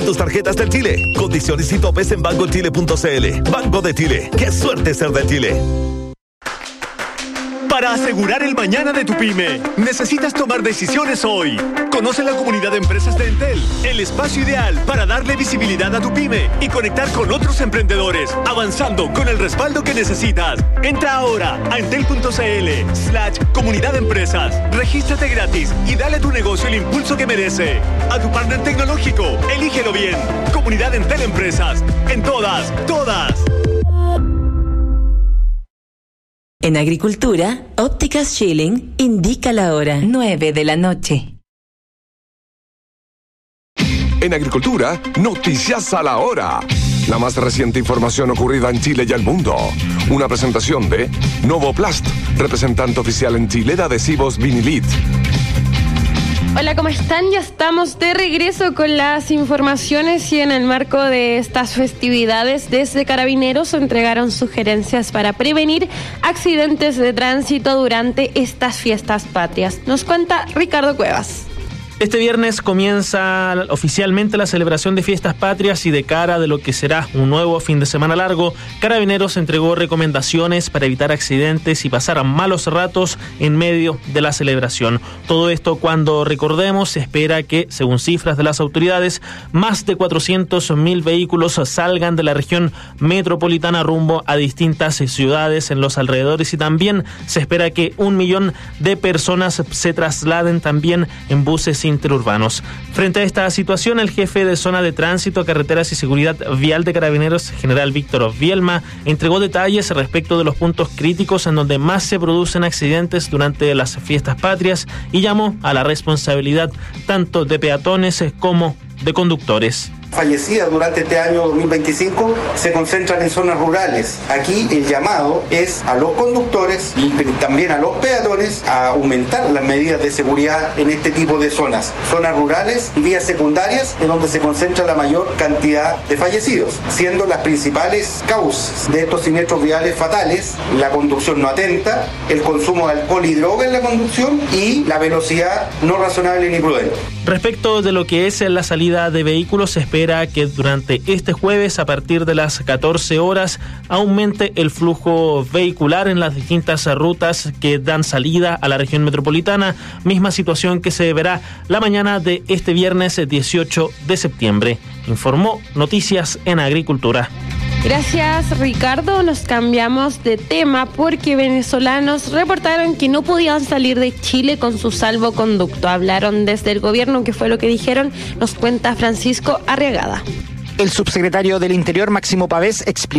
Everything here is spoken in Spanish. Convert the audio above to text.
tus tarjetas del Chile. Condiciones y topes en bancochile.cl. Banco de Chile. ¡Qué suerte ser de Chile! Para asegurar el mañana de tu pyme, necesitas tomar decisiones hoy. Conoce la comunidad de empresas de Entel, el espacio ideal para darle visibilidad a tu pyme y conectar con otros emprendedores, avanzando con el respaldo que necesitas. Entra ahora a entel.cl/comunidad de empresas. Regístrate gratis y dale a tu negocio el impulso que merece. A tu partner tecnológico, elígelo bien. Comunidad Entel Empresas. En todas. En Agricultura, Ópticas Schilling indica la hora 9 de la noche. En Agricultura, noticias a la hora. La más reciente información ocurrida en Chile y el mundo. Una presentación de Novoplast, representante oficial en Chile de adhesivos Vinilit. Hola, ¿cómo están? Ya estamos de regreso con las informaciones y en el marco de estas festividades, desde Carabineros entregaron sugerencias para prevenir accidentes de tránsito durante estas fiestas patrias. Nos cuenta Ricardo Cuevas. Este viernes comienza oficialmente la celebración de fiestas patrias y de cara de lo que será un nuevo fin de semana largo, Carabineros entregó recomendaciones para evitar accidentes y pasar malos ratos en medio de la celebración. Todo esto cuando, recordemos, se espera que, según cifras de las autoridades, más de 400.000 vehículos salgan de la región metropolitana rumbo a distintas ciudades en los alrededores y también se espera que 1 millón de personas se trasladen también en buses interurbanos. Frente a esta situación, el jefe de Zona de Tránsito, Carreteras y Seguridad Vial de Carabineros, general Víctor Vielma, entregó detalles respecto de los puntos críticos en donde más se producen accidentes durante las fiestas patrias y llamó a la responsabilidad tanto de peatones como de conductores. Fallecidas durante este año 2025 se concentran en zonas rurales. Aquí el llamado es a los conductores y también a los peatones a aumentar las medidas de seguridad en este tipo de zonas. Zonas rurales y vías secundarias en donde se concentra la mayor cantidad de fallecidos, siendo las principales causas de estos siniestros viales fatales la conducción no atenta, el consumo de alcohol y droga en la conducción y la velocidad no razonable ni prudente. Respecto de lo que es la salida de vehículos, se espera que durante este jueves, a partir de las 14 horas, aumente el flujo vehicular en las distintas rutas que dan salida a la región metropolitana, misma situación que se verá la mañana de este viernes 18 de septiembre. Informó Noticias en Agricultura. Gracias, Ricardo. Nos cambiamos de tema porque venezolanos reportaron que no podían salir de Chile con su salvoconducto. Hablaron desde el gobierno, ¿qué fue lo que dijeron? Nos cuenta Francisco Arriagada. El subsecretario del Interior, Máximo Pavés, explicó